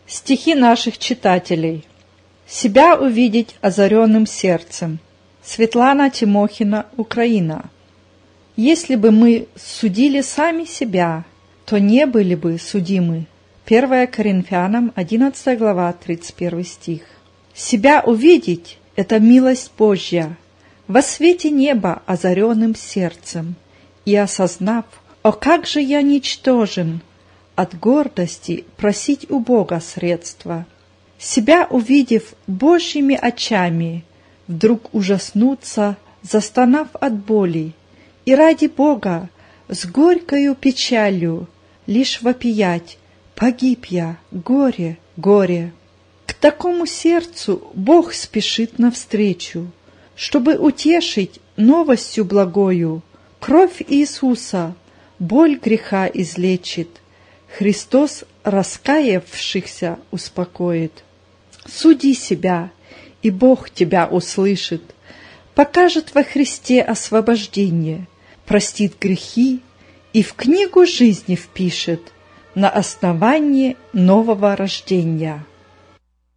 Стихи наших читателей. «Себя увидеть озаренным сердцем». Светлана Тимохина, Украина. Если бы мы судили сами себя, то не были бы судимы. 1 Коринфянам, 11 глава, 31 стих. Себя увидеть – это милость Божья, во свете неба озаренным сердцем, и осознав, о, как же я ничтожен, от гордости просить у Бога средства. Себя увидев Божьими очами, вдруг ужаснуться, застонав от боли, и ради Бога с горькою печалью лишь вопиять: «Погиб я, горе, горе!» К такому сердцу Бог спешит навстречу, чтобы утешить новостью благою. Кровь Иисуса боль греха излечит, Христос раскаявшихся успокоит. Суди себя, и Бог тебя услышит, покажет во Христе освобождение, простит грехи и в книгу жизни впишет на основании нового рождения.